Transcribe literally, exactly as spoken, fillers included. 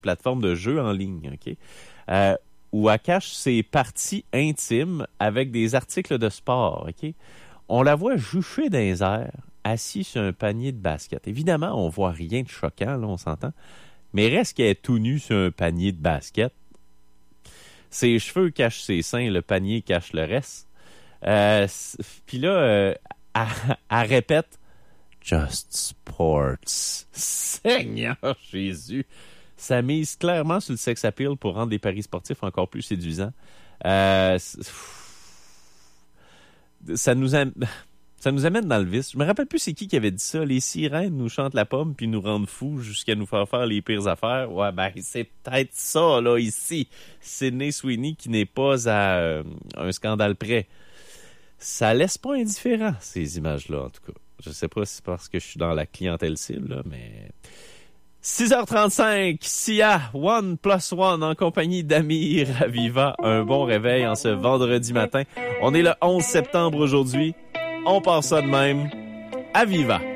plateforme de jeu en ligne, OK? Euh, où elle cache ses parties intimes avec des articles de sport, OK? On la voit jucher dans les airs, assise sur un panier de basket. Évidemment, on voit rien de choquant, là, on s'entend. Mais reste qu'elle est tout nue sur un panier de basket. Ses cheveux cachent ses seins, le panier cache le reste. Euh, Puis là, euh, elle, elle répète « Just sports ». Seigneur Jésus! Ça mise clairement sur le sex appeal pour rendre les paris sportifs encore plus séduisants. Euh, ça nous a... Ça nous amène dans le vice. Je me rappelle plus c'est qui qui avait dit ça. Les sirènes nous chantent la pomme puis nous rendent fous jusqu'à nous faire faire les pires affaires. Ouais, ben c'est peut-être ça, là, ici. Sydney Sweeney qui n'est pas à euh, un scandale près. Ça laisse pas indifférent, ces images-là, en tout cas. Je sais pas si c'est parce que je suis dans la clientèle cible, là, mais... six heures trente-cinq, Sia, One Plus One en compagnie d'Amir Aviva. Un bon réveil en ce vendredi matin. On est le onze septembre aujourd'hui. On part ça de même. Aviva.